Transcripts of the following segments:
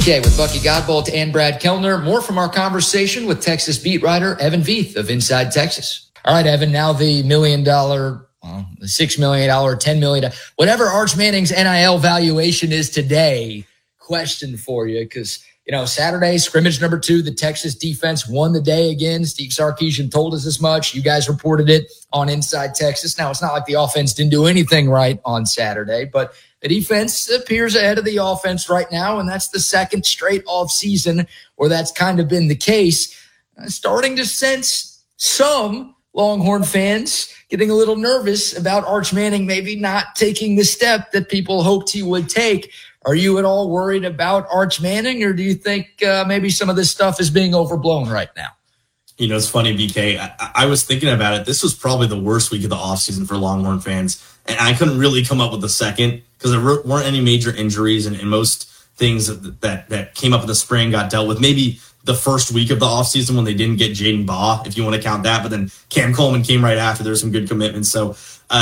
Okay, with Bucky Godbolt and Brad Kellner. More from our conversation with Texas beat writer Evan Veith of Inside Texas. All right, Evan, now the $1 million, the $6 million, $10 million, whatever Arch Manning's NIL valuation is today, question for you. Because, Saturday, scrimmage number 2, the Texas defense won the day again. Steve Sarkisian told us as much. You guys reported it on Inside Texas. Now, it's not like the offense didn't do anything right on Saturday, but the defense appears ahead of the offense right now, and that's the second straight offseason where that's kind of been the case. Starting to sense some Longhorn fans getting a little nervous about Arch Manning maybe not taking the step that people hoped he would take. Are you at all worried about Arch Manning, or do you think maybe some of this stuff is being overblown right now? It's funny, BK. I was thinking about it. This was probably the worst week of the offseason for Longhorn fans, and I couldn't really come up with a second because there weren't any major injuries, and most things that came up in the spring got dealt with. Maybe the first week of the offseason when they didn't get Jaden Baugh, if you want to count that, but then Cam Coleman came right after. There were some good commitments. So,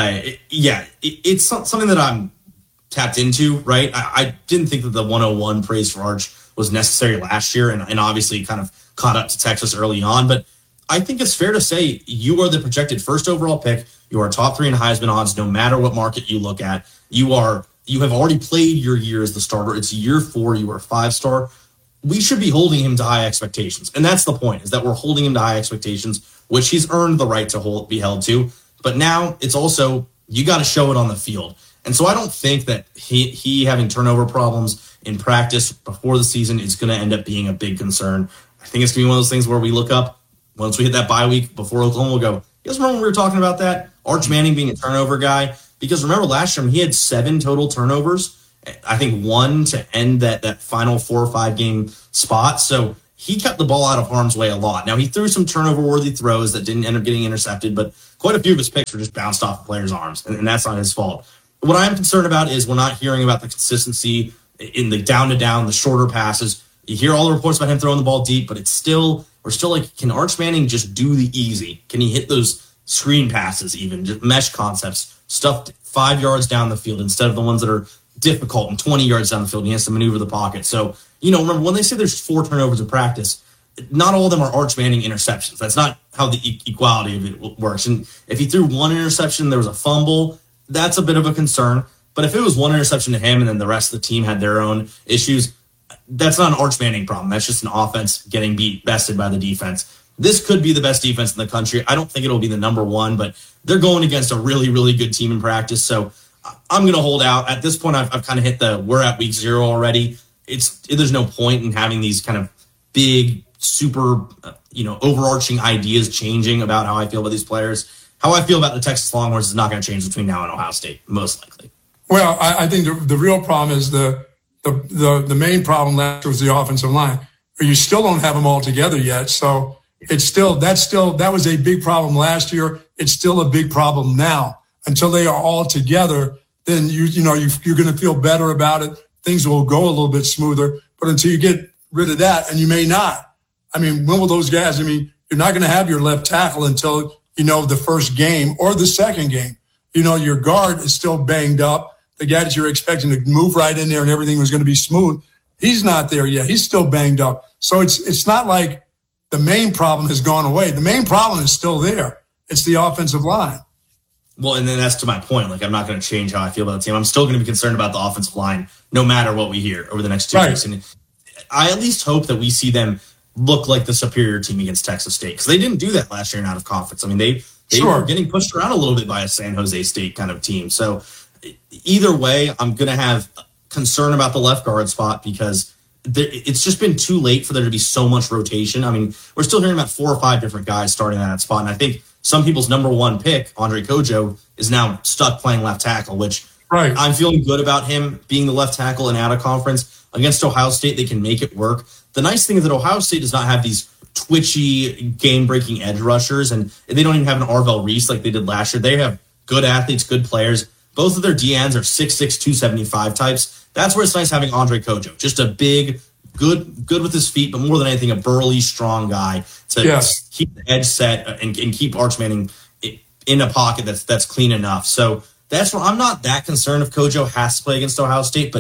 it's something that I'm tapped into, right? I didn't think that the 101 praise for Arch was necessary last year, and obviously kind of caught up to Texas early on. But I think it's fair to say you are the projected first overall pick. You are top 3 in Heisman odds, no matter what market you look at. You have already played your year as the starter. It's year 4. You are a 5-star. We should be holding him to high expectations. And that's the point, is that we're holding him to high expectations, which he's earned the right to be held to. But now it's also, you got to show it on the field. And so I don't think that he having turnover problems in practice before the season is going to end up being a big concern. I think it's going to be one of those things where we look up, once we hit that bye week before Oklahoma, we'll go, you guys remember when we were talking about that? Arch Manning being a turnover guy? Because remember last year, he had 7 total turnovers. I think 1 to end that final 4 or 5 game spot. So he kept the ball out of harm's way a lot. Now, he threw some turnover-worthy throws that didn't end up getting intercepted, but quite a few of his picks were just bounced off the players' arms, and that's not his fault. What I'm concerned about is we're not hearing about the consistency in the down-to-down, the shorter passes. You hear all the reports about him throwing the ball deep, but we're still like, can Arch Manning just do the easy? Can he hit those screen passes even, just mesh concepts, stuff 5 yards down the field instead of the ones that are difficult and 20 yards down the field? He has to maneuver the pocket. So, remember, when they say there's 4 turnovers in practice, not all of them are Arch Manning interceptions. That's not how the equality of it works. And if he threw 1 interception, there was a fumble, that's a bit of a concern. But if it was 1 interception to him and then the rest of the team had their own issues, that's not an Arch Manning problem. That's just an offense getting bested by the defense. This could be the best defense in the country. I don't think it'll be the number 1, but they're going against a really, really good team in practice. So I'm going to hold out. At this point, I've kind of hit we're at week 0 already. There's no point in having these kind of big, super, overarching ideas changing about how I feel about these players. How I feel about the Texas Longhorns is not going to change between now and Ohio State, most likely. Well, I think the real problem is the main problem last year was the offensive line. You still don't have them all together yet, so that was a big problem last year. It's still a big problem now. Until they are all together, then you're going to feel better about it. Things will go a little bit smoother. But until you get rid of that, and you may not. When will those guys? You're not going to have your left tackle until the first game or the second game. Your guard is still banged up. The guy that you're expecting to move right in there and everything was going to be smooth, he's not there yet. He's still banged up. So it's not like the main problem has gone away. The main problem is still there. It's the offensive line. Well, and then that's to my point. I'm not going to change how I feel about the team. I'm still going to be concerned about the offensive line no matter what we hear over the next 2 weeks. And I at least hope that we see them look like the superior team against Texas State, because they didn't do that last year in out of conference. They were getting pushed around a little bit by a San Jose State kind of team. So either way, I'm going to have concern about the left guard spot because it's just been too late for there to be so much rotation. We're still hearing about 4 or 5 different guys starting at that spot. And I think some people's number 1 pick, Andre Kojo, is now stuck playing left tackle, which I'm feeling good about him being the left tackle and out of conference. Against Ohio State, they can make it work. The nice thing is that Ohio State does not have these twitchy, game-breaking edge rushers, and they don't even have an Arvell Reese like they did last year. They have good athletes, good players. Both of their DNs are 6'6", 275 types. That's where it's nice having Andre Kojo. Just a big, good with his feet, but more than anything, a burly, strong guy to keep the edge set and keep Arch Manning in a pocket that's clean enough. So that's where I'm not that concerned if Kojo has to play against Ohio State, but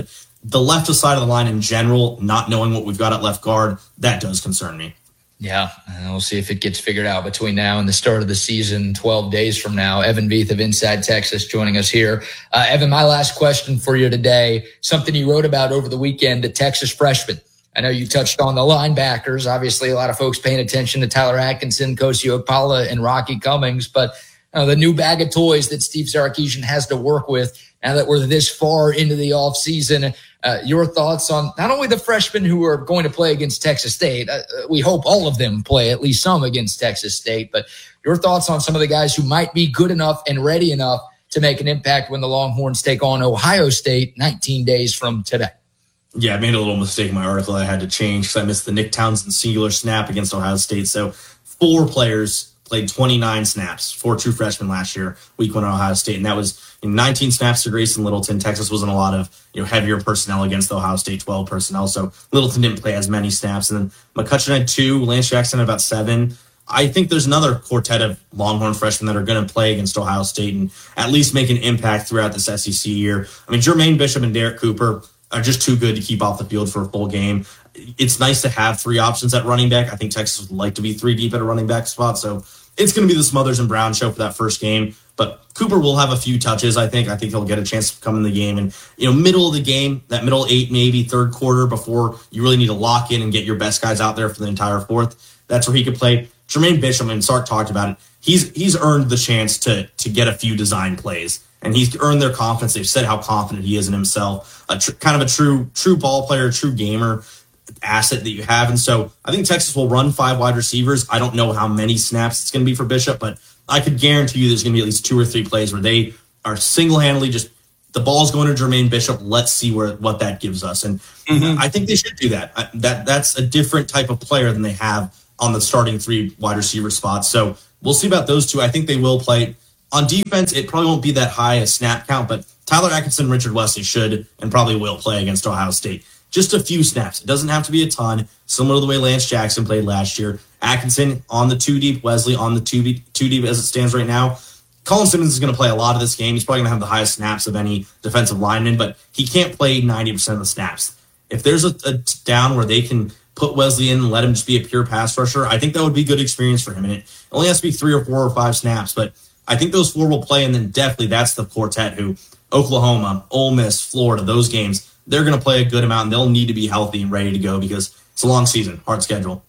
the left side of the line in general, not knowing what we've got at left guard, that does concern me. Yeah, and we'll see if it gets figured out between now and the start of the season, 12 days from now. Evan Veith of Inside Texas joining us here. Evan, my last question for you today, something you wrote about over the weekend, the Texas freshmen. I know you touched on the linebackers. Obviously, a lot of folks paying attention to Tyler Atkinson, Kosio Okpala, and Rocky Cummings. But the new bag of toys that Steve Sarkisian has to work with now that we're this far into the offseason, your thoughts on not only the freshmen who are going to play against Texas State, we hope all of them play at least some against Texas State, but your thoughts on some of the guys who might be good enough and ready enough to make an impact when the Longhorns take on Ohio State 19 days from today. Yeah, I made a little mistake in my article I had to change because I missed the Nick Townsend singular snap against Ohio State. So 4 players played 29 snaps, 4 true freshmen last year, week 1 at Ohio State. And that was 19 snaps to Grayson Littleton. Texas wasn't a lot of heavier personnel against the Ohio State 12 personnel. So Littleton didn't play as many snaps. And then McCutcheon had 2, Lance Jackson had about 7. I think there's another quartet of Longhorn freshmen that are going to play against Ohio State and at least make an impact throughout this SEC year. I mean, Jermaine Bishop and Derek Cooper are just too good to keep off the field for a full game. It's nice to have 3 options at running back. I think Texas would like to be 3 deep at a running back spot. So it's going to be the Smothers and Brown show for that first game. But Cooper will have a few touches, I think. I think he'll get a chance to come in the game. And, middle of the game, that middle 8, maybe third quarter before you really need to lock in and get your best guys out there for the entire fourth, that's where he could play. Jermaine Bishop, and Sark talked about it, he's earned the chance to get a few design plays. And he's earned their confidence. They've said how confident he is in himself. Kind of a true ball player, true gamer asset that you have. And so I think Texas will run 5 wide receivers. I don't know how many snaps it's going to be for Bishop, but I could guarantee you there's going to be at least 2 or 3 plays where they are single-handedly just the ball's going to Jermaine Bishop. Let's see what that gives us. And I think they should do that. That's a different type of player than they have on the starting 3 wide receiver spots. So we'll see about those 2. I think they will play. On defense, it probably won't be that high a snap count, but Tyler Atkinson, Richard Wesley should and probably will play against Ohio State. Just a few snaps. It doesn't have to be a ton, similar to the way Lance Jackson played last year. Atkinson on the 2 deep, Wesley on the 2 deep as it stands right now. Colin Simmons is going to play a lot of this game. He's probably going to have the highest snaps of any defensive lineman, but he can't play 90% of the snaps. If there's a down where they can put Wesley in and let him just be a pure pass rusher, I think that would be a good experience for him. And it only has to be 3 or 4 or 5 snaps, but I think those 4 will play, and then definitely that's the quartet who Oklahoma, Ole Miss, Florida, those games, they're going to play a good amount, and they'll need to be healthy and ready to go because it's a long season, hard schedule.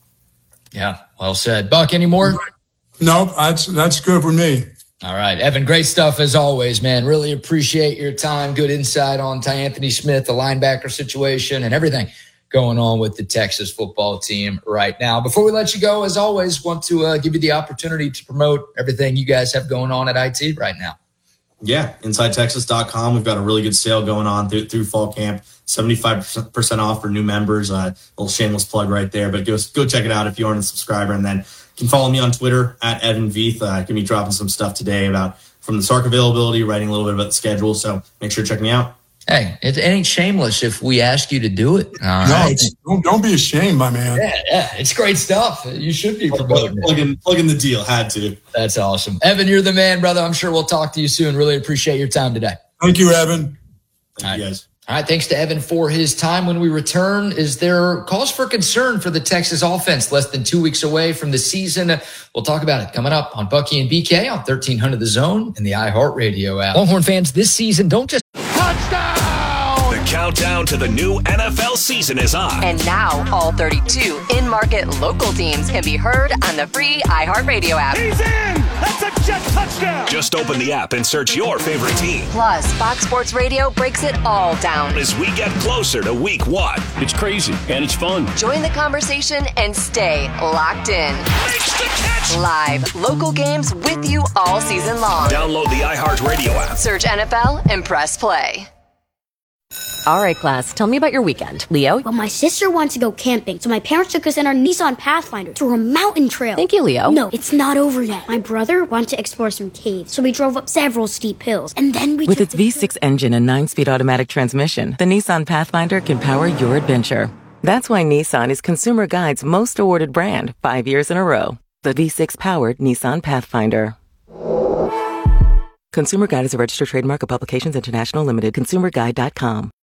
Yeah, well said. Buck, any more? Nope, that's good for me. All right, Evan, great stuff as always, man. Really appreciate your time. Good insight on Anthony Smith, the linebacker situation, and everything going on with the Texas football team right now. Before we let you go, as always, want to give you the opportunity to promote everything you guys have going on at IT right now. Yeah, InsideTexas.com. We've got a really good sale going on through fall camp. 75% off for new members. Little shameless plug right there, but go check it out if you aren't a subscriber. And then you can follow me on Twitter at Evan Veith. Going to be dropping some stuff today from the Sark availability, writing a little bit about the schedule. So make sure to check me out. Hey, it ain't shameless if we ask you to do it. Don't be ashamed, my man. Yeah, it's great stuff. You should be promoting it. Plug in the deal. Had to. That's awesome. Evan, you're the man, brother. I'm sure we'll talk to you soon. Really appreciate your time today. Thank you, Evan. Thank you, guys. All right, thanks to Evan for his time. When we return, is there cause for concern for the Texas offense less than 2 weeks away from the season? We'll talk about it coming up on Bucky and BK on 1300 The Zone and the iHeartRadio app. Longhorn fans, this season, don't just... The countdown to the new NFL season is on. And now all 32 in-market local teams can be heard on the free iHeartRadio app. He's in! That's a jet touchdown! Just open the app and search your favorite team. Plus, Fox Sports Radio breaks it all down as we get closer to week 1. It's crazy, and it's fun. Join the conversation and stay locked in. Makes the catch! Live, local games with you all season long. Download the iHeartRadio app. Search NFL and press play. All right, class, tell me about your weekend. Leo? Well, my sister wanted to go camping, so my parents took us in our Nissan Pathfinder to a mountain trail. Thank you, Leo. No, it's not over yet. My brother wanted to explore some caves, so we drove up several steep hills, and then we With its V6 engine and 9-speed automatic transmission, the Nissan Pathfinder can power your adventure. That's why Nissan is Consumer Guide's most awarded brand 5 years in a row. The V6-powered Nissan Pathfinder. Consumer Guide is a registered trademark of Publications International Limited. ConsumerGuide.com.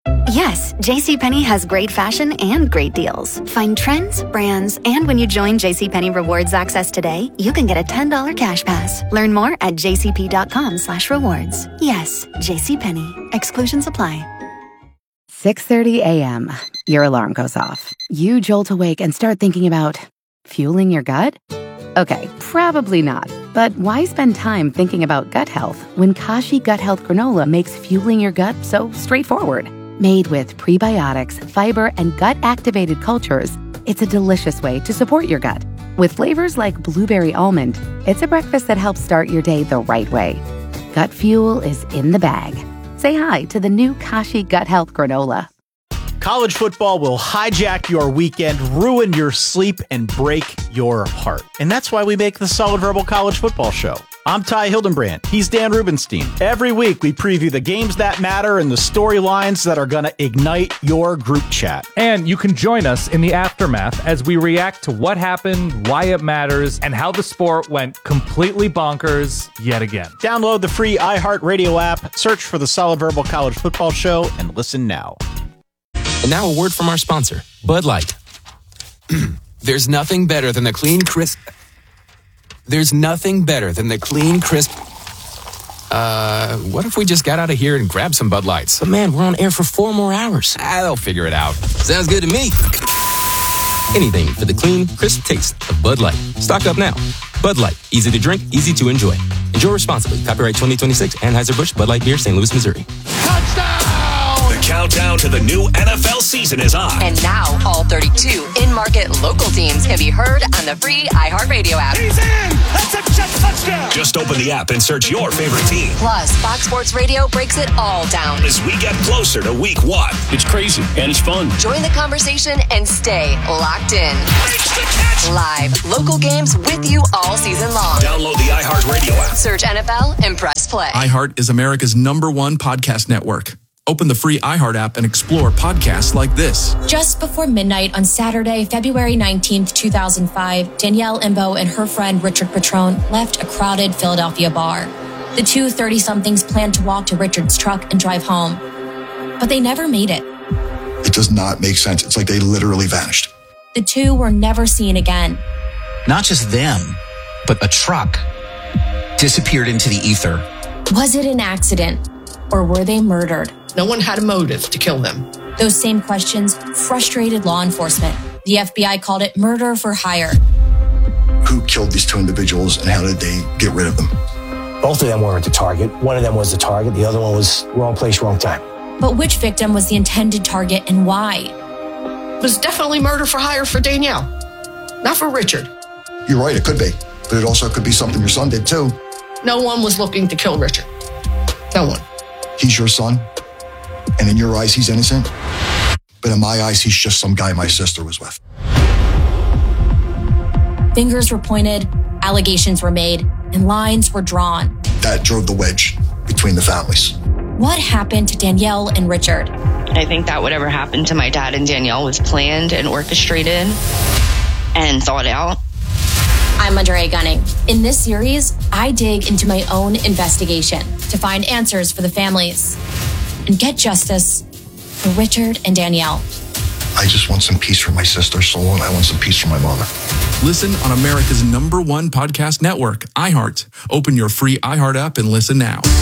Yes, JCPenney has great fashion and great deals. Find trends, brands, and when you join JCPenney Rewards Access today, you can get a $10 cash pass. Learn more at jcp.com/rewards. Yes, JCPenney. Exclusions apply. 6:30 a.m. Your alarm goes off. You jolt awake and start thinking about fueling your gut? Okay, probably not. But why spend time thinking about gut health when Kashi Gut Health Granola makes fueling your gut so straightforward? Made with prebiotics, fiber, and gut-activated cultures, it's a delicious way to support your gut. With flavors like blueberry almond, it's a breakfast that helps start your day the right way. Gut fuel is in the bag. Say hi to the new Kashi Gut Health Granola. College football will hijack your weekend, ruin your sleep, and break your heart. And that's why we make the Solid Verbal College Football Show. I'm Ty Hildenbrand. He's Dan Rubenstein. Every week, we preview the games that matter and the storylines that are going to ignite your group chat. And you can join us in the aftermath as we react to what happened, why it matters, and how the sport went completely bonkers yet again. Download the free iHeartRadio app, search for the Solid Verbal College Football Show, and listen now. And now a word from our sponsor, Bud Light. There's nothing better than the clean, crisp... what if we just got out of here and grabbed some Bud Lights? But man, we're on air for 4 more hours. They'll figure it out. Sounds good to me. Anything for the clean, crisp taste of Bud Light. Stock up now. Bud Light. Easy to drink, easy to enjoy. Enjoy responsibly. Copyright 2026, Anheuser-Busch, Bud Light Beer, St. Louis, Missouri. The countdown to the new NFL season is on. And now, all 32 in-market local teams can be heard on the free iHeartRadio app. He's in! That's a jet touchdown! Just open the app and search your favorite team. Plus, Fox Sports Radio breaks it all down as we get closer to week 1. It's crazy, and it's fun. Join the conversation and stay locked in. Live, local games with you all season long. Download the iHeartRadio app. Search NFL and press play. iHeart is America's #1 podcast network. Open the free iHeart app and explore podcasts like this. Just before midnight on Saturday, February 19th, 2005, Danielle Imbo and her friend Richard Petrone left a crowded Philadelphia bar. The two 30-somethings planned to walk to Richard's truck and drive home, but they never made it. It does not make sense. It's like they literally vanished. The two were never seen again. Not just them, but a truck disappeared into the ether. Was it an accident, or were they murdered? No one had a motive to kill them. Those same questions frustrated law enforcement. The FBI called it murder for hire. Who killed these two individuals and how did they get rid of them? Both of them weren't the target. One of them was the target. The other one was wrong place, wrong time. But which victim was the intended target and why? It was definitely murder for hire for Danielle, not for Richard. You're right, it could be. But it also could be something your son did too. No one was looking to kill Richard. No one. He's your son. And in your eyes, he's innocent. But in my eyes, he's just some guy my sister was with. Fingers were pointed, allegations were made, and lines were drawn. That drove the wedge between the families. What happened to Danielle and Richard? I think that whatever happened to my dad and Danielle was planned and orchestrated and thought out. I'm Andrea Gunning. In this series, I dig into my own investigation to find answers for the families and get justice for Richard and Danielle. I just want some peace for my sister's soul, and I want some peace for my mother. Listen on America's #1 podcast network, iHeart. Open your free iHeart app and listen now.